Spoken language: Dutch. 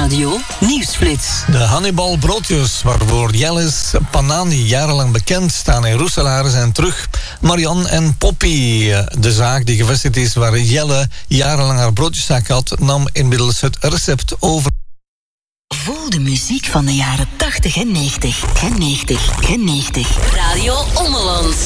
Radio Nieuwsflits. De Hannibal broodjes, waarvoor Jellis Panani jarenlang bekend staan in Roeselaar, zijn terug. Marianne en Poppy, de zaak die gevestigd is waar Jelle jarenlang haar broodjeszaak had, nam inmiddels het recept over. Voel de muziek van de jaren 80 en 90. Radio Ommeland.